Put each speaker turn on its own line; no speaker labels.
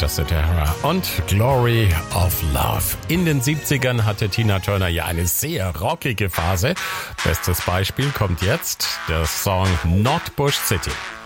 Dr. Cetera und Glory of Love. In den 70ern hatte Tina Turner ja eine sehr rockige Phase. Bestes Beispiel kommt jetzt der Song Not Bush City.